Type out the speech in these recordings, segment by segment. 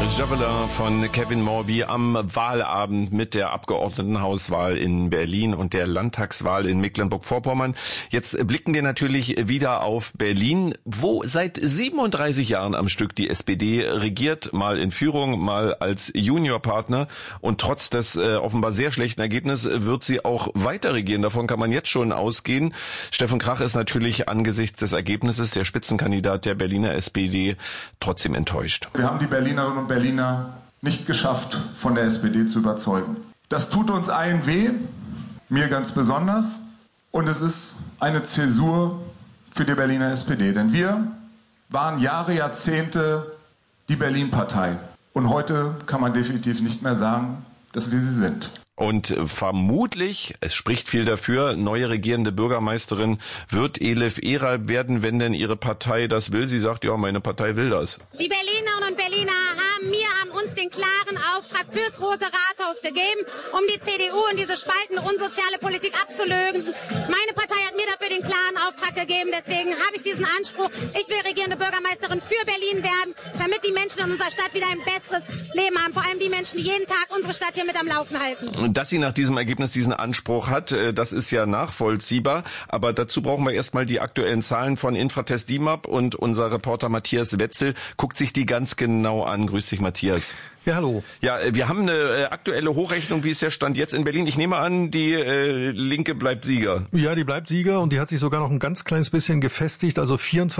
Javelin von Kevin Morby am Wahlabend mit der Abgeordnetenhauswahl in Berlin und der Landtagswahl in Mecklenburg-Vorpommern. Jetzt blicken wir natürlich wieder auf Berlin, wo seit 37 Jahren am Stück die SPD regiert, mal in Führung, mal als Juniorpartner. Und trotz des offenbar sehr schlechten Ergebnisses wird sie auch weiter regieren. Davon kann man jetzt schon ausgehen. Steffen Krach ist natürlich angesichts des Ergebnisses der Spitzenkandidat der Berliner SPD trotzdem enttäuscht. Wir haben die Berlinerinnen und Berliner nicht geschafft, von der SPD zu überzeugen. Das tut uns allen weh, mir ganz besonders. Und es ist eine Zäsur für die Berliner SPD. Denn wir waren Jahre, Jahrzehnte die Berlin-Partei. Und heute kann man definitiv nicht mehr sagen, dass wir sie sind. Und vermutlich, es spricht viel dafür, neue regierende Bürgermeisterin wird Elif Eral werden, wenn denn ihre Partei das will. Sie sagt, ja, meine Partei will das. Die Berlinerinnen und Berliner haben uns den klaren Auftrag fürs Rote Rathaus gegeben, um die CDU und diese spaltende, unsoziale Politik abzulösen. Meine Partei hat mir dafür den klaren Auftrag gegeben, deswegen habe ich diesen Anspruch. Ich will regierende Bürgermeisterin für Berlin werden, damit die Menschen in unserer Stadt wieder ein besseres Leben haben. Vor allem die Menschen, die jeden Tag unsere Stadt hier mit am Laufen halten. Dass sie nach diesem Ergebnis diesen Anspruch hat, das ist ja nachvollziehbar. Aber dazu brauchen wir erstmal die aktuellen Zahlen von Infratest DIMAP und unser Reporter Matthias Wetzel guckt sich die ganz genau an. Grüß dich, Matthias. Ja, hallo. Ja, wir haben eine aktuelle Hochrechnung. Wie ist der Stand jetzt in Berlin? Ich nehme an, die Linke bleibt Sieger. Ja, die bleibt Sieger und die hat sich sogar noch ein ganz kleines bisschen gefestigt. Also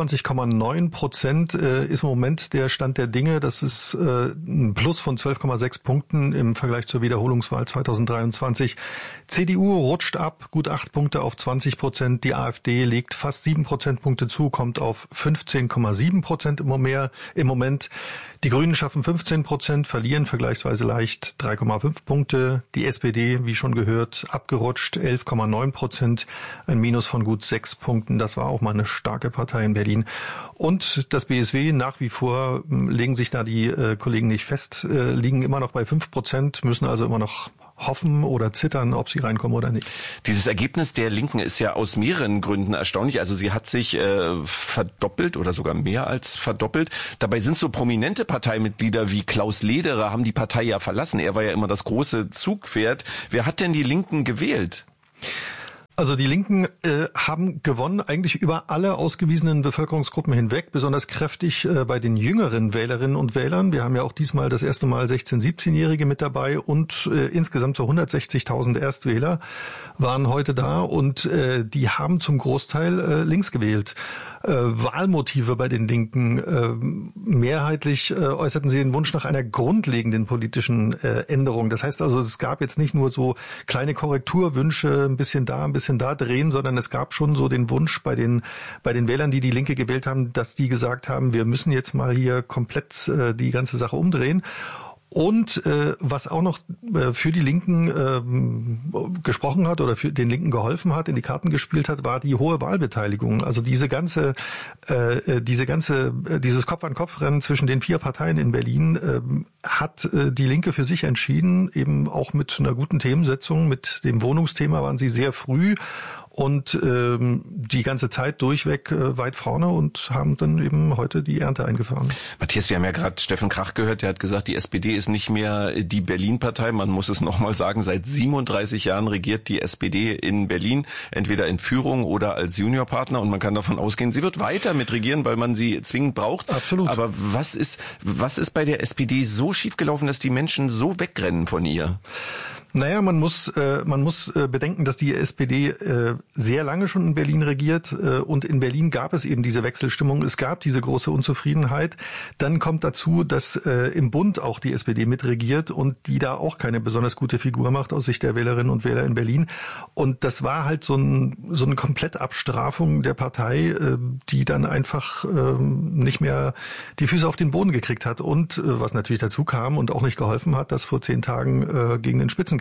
24,9% ist im Moment der Stand der Dinge. Das ist ein Plus von 12,6 Punkten im Vergleich zur Wiederholungswahl 2023. CDU rutscht ab, gut 8 Punkte auf 20%. Die AfD legt fast 7 Prozentpunkte zu, kommt auf 15,7% im Moment. Die Grünen schaffen 15%, verlieren vergleichsweise leicht 3,5 Punkte. Die SPD, wie schon gehört, abgerutscht 11,9%, ein Minus von gut 6 Punkten. Das war auch mal eine starke Partei in Berlin. Und das BSW, nach wie vor legen sich da die Kollegen nicht fest, liegen immer noch bei 5%, müssen also immer noch hoffen oder zittern, ob sie reinkommen oder nicht. Dieses Ergebnis der Linken ist ja aus mehreren Gründen erstaunlich. Also sie hat sich verdoppelt oder sogar mehr als verdoppelt. Dabei sind so prominente Parteimitglieder wie Klaus Lederer haben die Partei ja verlassen. Er war ja immer das große Zugpferd. Wer hat denn die Linken gewählt? Also die Linken haben gewonnen eigentlich über alle ausgewiesenen Bevölkerungsgruppen hinweg, besonders kräftig bei den jüngeren Wählerinnen und Wählern. Wir haben ja auch diesmal das erste Mal 16-, 17-Jährige mit dabei und insgesamt so 160.000 Erstwähler waren heute da und die haben zum Großteil links gewählt. Wahlmotive bei den Linken, mehrheitlich äußerten sie den Wunsch nach einer grundlegenden politischen Änderung. Das heißt also, es gab jetzt nicht nur so kleine Korrekturwünsche, ein bisschen da drehen, sondern es gab schon so den Wunsch bei den Wählern, die die Linke gewählt haben, dass die gesagt haben, wir müssen jetzt mal hier komplett die ganze Sache umdrehen. Und was auch noch für die Linken gesprochen hat oder für den Linken geholfen hat, in die Karten gespielt hat, war die hohe Wahlbeteiligung. Also dieses Kopf-an-Kopf-Rennen zwischen den 4 Parteien in Berlin hat die Linke für sich entschieden, eben auch mit einer guten Themensetzung, mit dem Wohnungsthema waren sie sehr früh und die ganze Zeit durchweg weit vorne und haben dann eben heute die Ernte eingefahren. Matthias, wir haben ja gerade Steffen Krach gehört, der hat gesagt, die SPD ist nicht mehr die Berlin-Partei. Man muss es nochmal sagen, seit 37 Jahren regiert die SPD in Berlin, entweder in Führung oder als Juniorpartner und man kann davon ausgehen, sie wird weiter mitregieren, weil man sie zwingend braucht. Absolut. Aber was ist bei der SPD so schiefgelaufen, dass die Menschen so wegrennen von ihr? Naja, man muss bedenken, dass die SPD sehr lange schon in Berlin regiert und in Berlin gab es eben diese Wechselstimmung, es gab diese große Unzufriedenheit. Dann kommt dazu, dass im Bund auch die SPD mitregiert und die da auch keine besonders gute Figur macht aus Sicht der Wählerinnen und Wähler in Berlin. Und das war halt so eine Komplettabstrafung der Partei, die dann einfach nicht mehr die Füße auf den Boden gekriegt hat. Und was natürlich dazu kam und auch nicht geholfen hat, dass vor 10 Tagen gegen den Spitzenkandidaten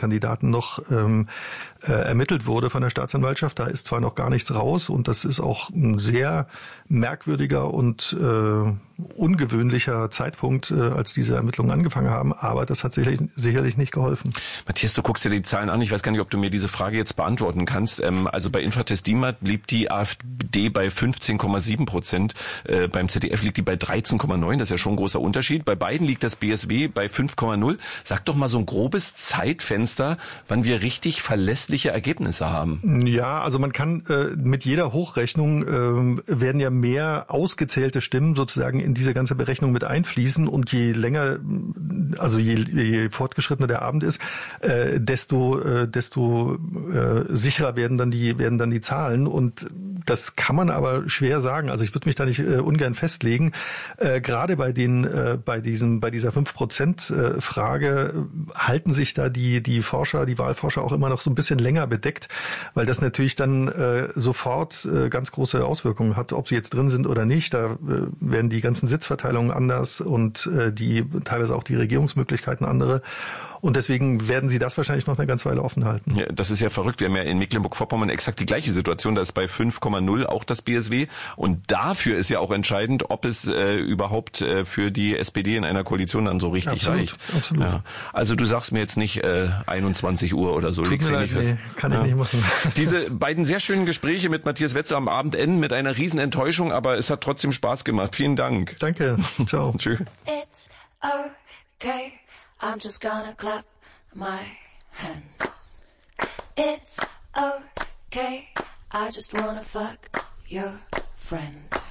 Kandidaten noch ermittelt wurde von der Staatsanwaltschaft. Da ist zwar noch gar nichts raus und das ist auch ein sehr merkwürdiger und ungewöhnlicher Zeitpunkt, als diese Ermittlungen angefangen haben, aber das hat sicherlich nicht geholfen. Matthias, du guckst dir die Zahlen an. Ich weiß gar nicht, ob du mir diese Frage jetzt beantworten kannst. Also bei Infratest DIMAP blieb die AfD bei 15,7%. Beim ZDF liegt die bei 13,9%. Das ist ja schon ein großer Unterschied. Bei beiden liegt das BSW bei 5,0%. Sag doch mal so ein grobes Zeitfenster, wann wir richtig verlässliche Ergebnisse haben. Ja, also man kann mit jeder Hochrechnung werden ja mehr ausgezählte Stimmen sozusagen in diese ganze Berechnung mit einfließen und je länger, also je fortgeschrittener der Abend ist, desto sicherer werden dann die Zahlen und das kann man aber schwer sagen. Also ich würde mich da nicht ungern festlegen. Gerade bei dieser 5% Frage halten sich da die Wahlforscher auch immer noch so ein bisschen länger bedeckt, weil das natürlich dann sofort ganz große Auswirkungen hat, ob sie jetzt drin sind oder nicht. Da werden die ganzen Sitzverteilungen anders und teilweise auch die Regierungsmöglichkeiten andere. Und deswegen werden sie das wahrscheinlich noch eine ganze Weile offen halten. Ja, das ist ja verrückt. Wir haben ja in Mecklenburg-Vorpommern exakt die gleiche Situation. Da ist bei 5,0 auch das BSW. Und dafür ist ja auch entscheidend, ob es überhaupt für die SPD in einer Koalition dann so richtig reicht. Absolut. Ja. Also du sagst mir jetzt nicht 21 Uhr oder so. Tut mir leid, nee, kann ich nicht machen. Diese beiden sehr schönen Gespräche mit Matthias Wetzel am Abend enden mit einer riesen Enttäuschung, aber es hat trotzdem Spaß gemacht. Vielen Dank. Danke. Ciao. Tschüss. It's okay. I'm just gonna clap my hands. It's okay. I just wanna fuck your friend.